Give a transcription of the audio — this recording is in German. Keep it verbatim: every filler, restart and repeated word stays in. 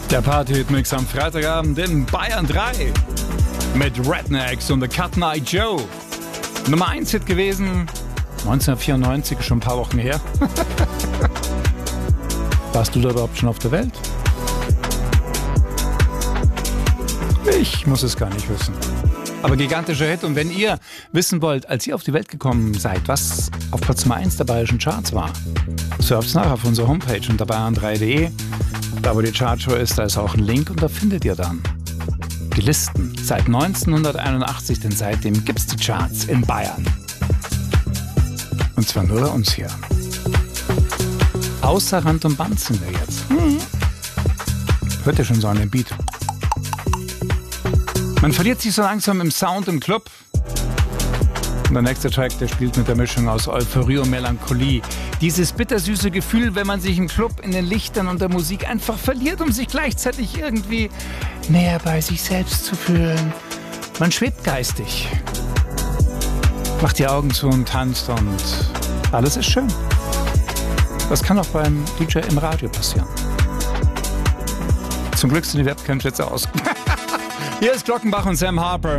Der Party-Mix am Freitagabend in Bayern drei mit Rednecks und The Cotton Eye Joe. Nummer eins Hit gewesen, neunzehnhundertvierundneunzig, schon ein paar Wochen her. Warst du da überhaupt schon auf der Welt? Ich muss es gar nicht wissen. Aber gigantischer Hit. Und wenn ihr wissen wollt, als ihr auf die Welt gekommen seid, was auf Platz Nummer eins der bayerischen Charts war, surft nach auf unserer Homepage unter bayern drei punkt de. Da, wo die Chartshow ist, da ist auch ein Link und da findet ihr dann die Listen seit neunzehnhunderteinundachtzig, denn seitdem gibt's die Charts in Bayern. Und zwar nur bei uns hier. Außer Rand und Band sind wir jetzt. Mhm. Hört ihr schon so an dem Beat? Man verliert sich so langsam im Sound im Club. Und der nächste Track, der spielt mit der Mischung aus Euphorie und Melancholie. Dieses bittersüße Gefühl, wenn man sich im Club in den Lichtern und der Musik einfach verliert, um sich gleichzeitig irgendwie näher bei sich selbst zu fühlen. Man schwebt geistig, macht die Augen zu und tanzt und alles ist schön. Das kann auch beim D J im Radio passieren. Zum Glück sind die Webcams jetzt aus. Hier ist Glockenbach und Sam Harper.